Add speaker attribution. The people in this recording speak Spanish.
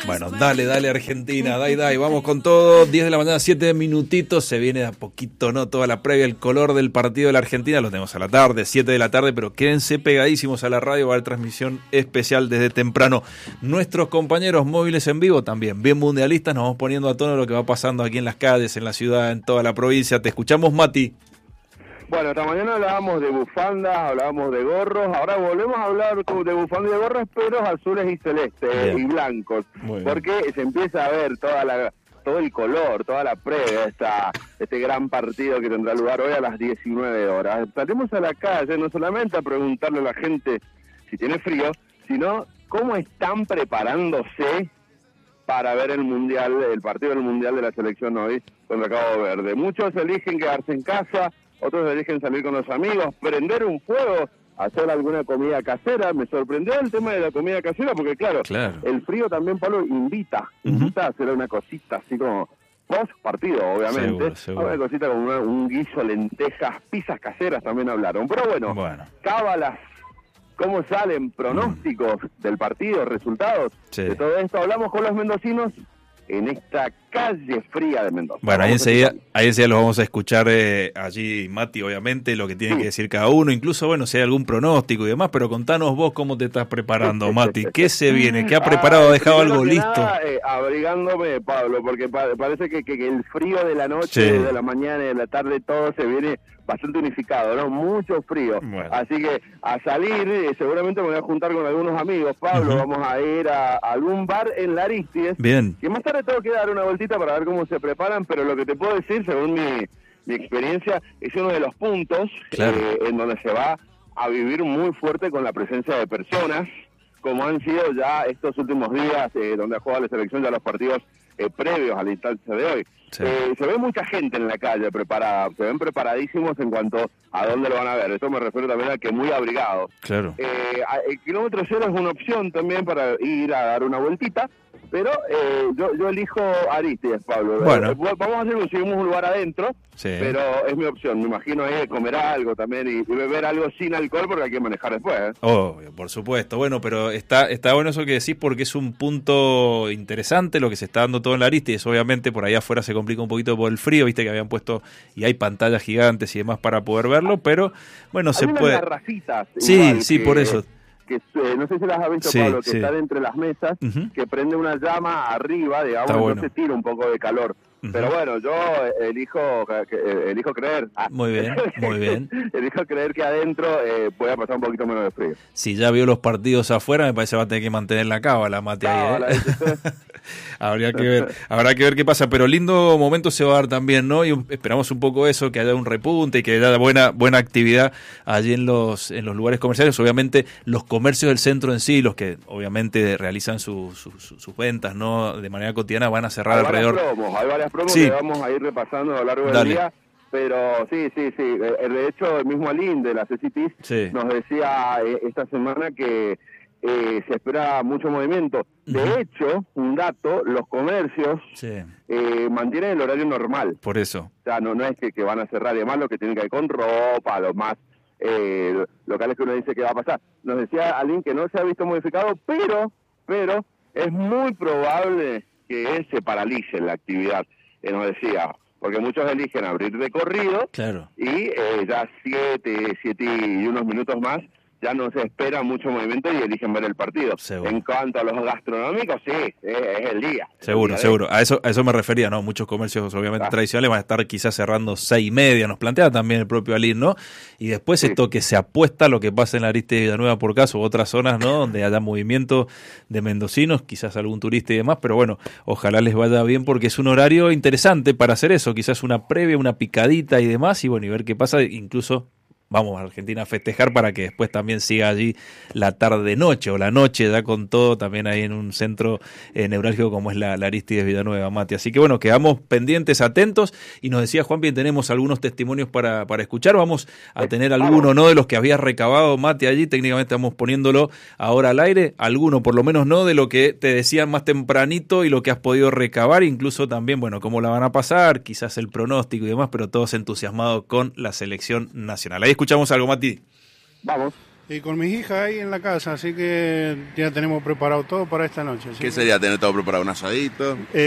Speaker 1: Bueno, dale Argentina, dai, vamos con todo. 10 de la mañana, 7 minutitos, se viene de a poquito, ¿no? Toda la previa, el color del partido de la Argentina, lo tenemos a la tarde, 7 de la tarde, pero quédense pegadísimos a la radio, va a haber transmisión especial desde temprano. Nuestros compañeros móviles en vivo también, bien mundialistas, nos vamos poniendo a tono lo que va pasando aquí en las calles, en la ciudad, en toda la provincia. Te escuchamos, Mati.
Speaker 2: Bueno, esta mañana hablábamos de bufandas, hablábamos de gorros, ahora volvemos a hablar de bufandas y de gorros, pero azules y celestes y blancos, porque se empieza a ver todo el color, toda la previa, este gran partido que tendrá lugar hoy a las 19 horas. Salimos a la calle no solamente a preguntarle a la gente si tiene frío, sino cómo están preparándose para ver el partido del Mundial de la selección hoy contra Cabo Verde. Muchos eligen quedarse en casa, otros eligen salir con los amigos, prender un fuego, hacer alguna comida casera. Me sorprendió el tema de la comida casera porque, claro. El frío también, Pablo, invita a hacer una cosita así como post partido, obviamente. Seguro. Una cosita como un guiso, lentejas, pizzas caseras también hablaron. Pero bueno. Cábalas, cómo salen pronósticos del partido, resultados de todo esto. Hablamos con los mendocinos en esta calle fría de Mendoza. Bueno, ahí enseguida
Speaker 1: los vamos a escuchar allí, Mati, obviamente, lo que tiene que decir cada uno, incluso, bueno, si hay algún pronóstico y demás, pero contanos vos cómo te estás preparando, Mati. ¿Qué se viene? ¿Qué ha preparado? ¿Ha dejado algo listo?
Speaker 2: Abrigándome, Pablo, porque parece que el frío de la noche, de la mañana y de la tarde, todo se viene bastante unificado, ¿no? Mucho frío. Bueno. Así que a salir, seguramente me voy a juntar con algunos amigos, Pablo, vamos a ir a algún bar en la Aristides.
Speaker 1: Bien.
Speaker 2: Que más tarde tengo que dar una vueltita para ver cómo se preparan, pero lo que te puedo decir, según mi experiencia, es uno de los puntos en donde se va a vivir muy fuerte con la presencia de personas, como han sido ya estos últimos días, donde ha jugado la selección, ya los partidos previos a la instancia de hoy. Se ve mucha gente en la calle preparada, se ven preparadísimos en cuanto a dónde lo van a ver. Eso me refiero también a que muy abrigados.
Speaker 1: Claro.
Speaker 2: El kilómetro cero es una opción también para ir a dar una vueltita, pero yo elijo Aristides, Pablo.
Speaker 1: Bueno.
Speaker 2: Vamos a hacer conseguimos un lugar adentro, pero es mi opción. Me imagino comer algo también y beber algo sin alcohol porque hay que manejar después.
Speaker 1: Obvio, por supuesto. Bueno, pero está bueno eso que decís porque es un punto interesante lo que se está dando todo en la Aristides. Obviamente por ahí afuera se complica un poquito por el frío, viste que habían puesto y hay pantallas gigantes y demás para poder verlo, pero bueno, se puede.
Speaker 2: Hay garrafitas.
Speaker 1: Sí, por eso.
Speaker 2: Que no sé si las has visto, Pablo, que están entre las mesas, que prende una llama arriba, digamos, entonces tira un poco de calor. Pero bueno, yo elijo creer.
Speaker 1: Muy bien.
Speaker 2: Elijo creer que adentro pueda pasar un poquito menos de frío.
Speaker 1: Si ya vio los partidos afuera, me parece que va a tener que mantener la cábala, Mati. Habrá que ver qué pasa, pero lindo momento se va a dar también, ¿no? Y esperamos un poco eso, que haya un repunte y que haya buena actividad allí en los lugares comerciales. Obviamente los comercios del centro en sí, los que obviamente realizan sus ventas, ¿no? De manera cotidiana, van a cerrar alrededor.
Speaker 2: Hay varias promos que vamos a ir repasando a lo largo del día. Pero sí. De hecho, el mismo Alín de la CCTIS nos decía esta semana que se espera mucho movimiento. De hecho, un dato, los comercios mantienen el horario normal.
Speaker 1: Por eso.
Speaker 2: O sea, no es que van a cerrar, y además lo que tienen que ver con ropa, los más locales que uno dice que va a pasar. Nos decía Alín que no se ha visto modificado, pero es muy probable que se paralice la actividad. Nos decía, porque muchos eligen abrir de corrido y ya 7 y unos minutos más ya no se espera mucho movimiento y eligen ver el partido.
Speaker 1: Seguro.
Speaker 2: En cuanto a los gastronómicos, es el día.
Speaker 1: Seguro. A eso me refería, ¿no? Muchos comercios obviamente tradicionales van a estar quizás cerrando 6:30, nos plantea también el propio Alín, ¿no? Y después esto que se apuesta a lo que pasa en la Aristides de Villanueva por caso, u otras zonas, ¿no? Donde haya movimiento de mendocinos, quizás algún turista y demás, pero bueno, ojalá les vaya bien porque es un horario interesante para hacer eso, quizás una previa, una picadita y demás, y bueno, y ver qué pasa, incluso vamos a Argentina a festejar para que después también siga allí la tarde-noche o la noche ya con todo también ahí en un centro neurálgico como es la Aristides Villanueva, Mati. Así que bueno, quedamos pendientes, atentos y nos decía Juanpi, tenemos algunos testimonios para escuchar, vamos a tener alguno, ¿no? De los que habías recabado, Mati, allí, técnicamente estamos poniéndolo ahora al aire, alguno por lo menos, ¿no? De lo que te decían más tempranito y lo que has podido recabar, incluso también, bueno, cómo la van a pasar, quizás el pronóstico y demás, pero todos entusiasmados con la selección nacional. Ahí escuchamos algo, Mati.
Speaker 2: Vamos.
Speaker 3: Y con mis hijas ahí en la casa, así que ya tenemos preparado todo para esta noche.
Speaker 4: ¿Qué sería tener todo preparado? ¿Un asadito?